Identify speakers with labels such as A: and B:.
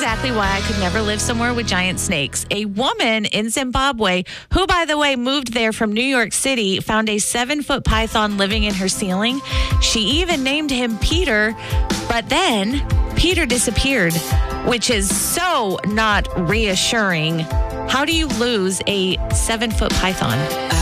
A: exactly why I could never live somewhere with giant snakes. A woman in Zimbabwe, who, by the way, moved there from New York City, found a 7-foot python living in her ceiling. She even named him Peter, but then Peter disappeared, which is so not reassuring. How do you lose a 7-foot python?